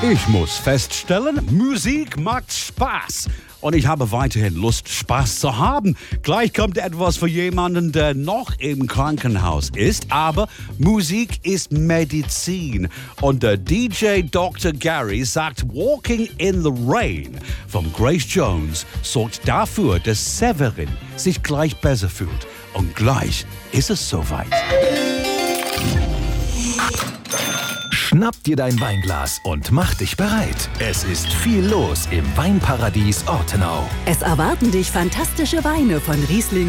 Ich muss feststellen, Musik macht Spaß. Und ich habe weiterhin Lust, Spaß zu haben. Gleich kommt etwas für jemanden, der noch im Krankenhaus ist. Aber Musik ist Medizin. Und der DJ Dr. Gary sagt, Walking in the Rain von Grace Jones sorgt dafür, dass Severin sich gleich besser fühlt. Und gleich ist es soweit. Schnapp dir dein Weinglas und mach dich bereit. Es ist viel los im Weinparadies Ortenau. Es erwarten dich fantastische Weine von Riesling